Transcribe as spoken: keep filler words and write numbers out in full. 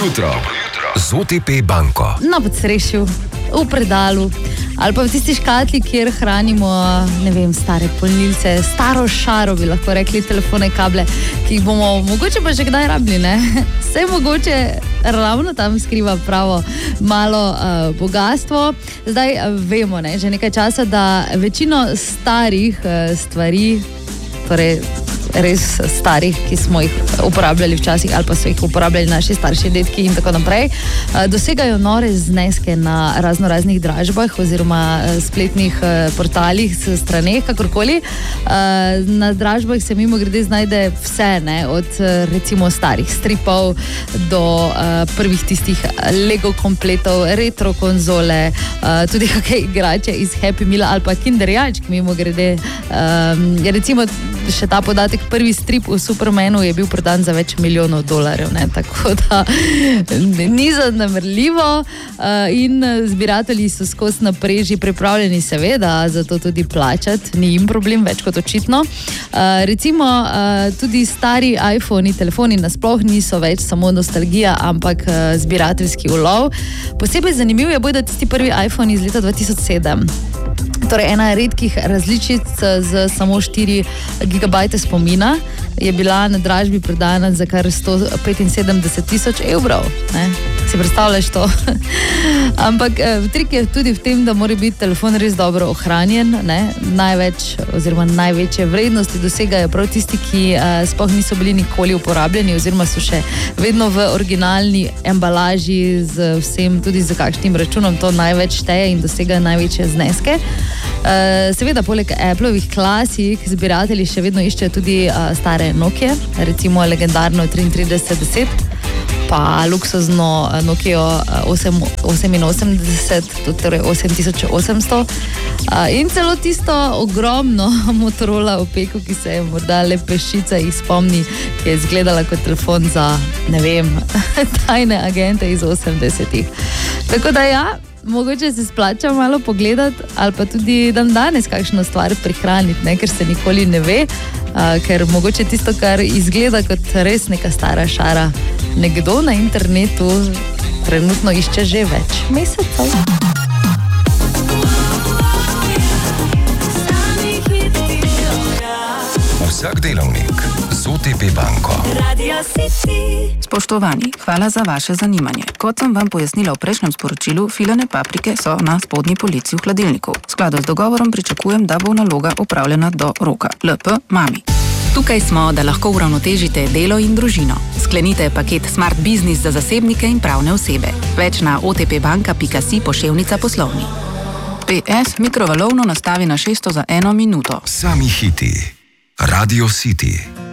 jutro z O T P banko. Na podsrešju, v predalu ali pa v tisti škatli, kjer hranimo, ne vem, stare polnilce, staro šaro, bi lahko rekli, telefone, kable, ki jih bomo mogoče pa že kdaj rabili, ne? Vse mogoče ravno tam skriva pravo malo uh, bogatstvo. Zdaj uh, vemo, ne, že nekaj časa, da večino starih uh, stvari, torej res starih, ki smo jih uporabljali včasih ali pa so jih uporabljali naši starši, dedki in tako naprej, dosegajo nore zneske na razno raznih dražbah oziroma spletnih portalih, straneh, kakorkoli. Na dražbah se mimo grede znajde vse, ne, od recimo starih stripov do prvih tistih Lego kompletov, retro konzole, tudi kakšne igrače iz Happy Meala ali pa Kinder jačk, mimo grede. Recimo še ta podatek, prvi strip v Supermanu je bil prodan za več milijonov dolarjev, ne? Tako da ni zanemrljivo in zbiratelji so skozi napreži pripravljeni seveda za to tudi plačati, ni jim problem več kot očitno. Recimo tudi stari iPhone, telefoni nasploh niso več samo nostalgija, ampak zbirateljski ulov. Posebej zanimiv je bojda tisti prvi iPhone iz leta dva tisoč sedem. Torej, ena redkih različic z samo štiri gigabajte spomina je bila na dražbi prodana za kar sto petinsedemdeset tisoč evrov. Ne? Si predstavljaš to? Ampak trik je tudi v tem, da mora biti telefon res dobro ohranjen. Ne? Največ oziroma največje vrednosti dosegajo prav tisti, ki uh, sploh niso bili nikoli uporabljeni oziroma so še vedno v originalni embalaži z vsem, tudi z kakšnim računom, to največ šteje in dosegajo največje zneske. Uh, seveda, poleg Applovih klasik, zbiratelji še vedno iščejo tudi uh, stare Nokia, recimo legendarno triintrideset deset, pa luksuzno Nokia oseminosemdeset, torej osem tisoč osemsto uh, in celo tisto ogromno Motorola Opeko, ki se je morda le peščica jih spomni, ki je izgledala kot telefon za, ne vem, tajne agente iz osemdesetih. Tako da ja, mogoče se splača malo pogledati ali pa tudi dan danes kakšno stvar prihraniti, ne, ker se nikoli ne ve, uh, ker mogoče tisto, kar izgleda kot res neka stara šara, nekdo na internetu trenutno išče že več mesecev. Vsak delavnik z O T P banko. Spoštovani, hvala za vaše zanimanje. Kot sem vam pojasnila v prejšnjem sporočilu, filane paprike so na spodnji polici v hladilniku. V skladu z dogovorom pričakujem, da bo naloga opravljena do roka. L P mami. Tukaj smo, da lahko uravnotežite delo in družino. Sklenite paket Smart Business za zasebnike in pravne osebe. Več na otpbanka pika si poševnica poslovni. P S mikrovalovno nastavi na šeststo za eno minuto. Sami hiti. Radio City.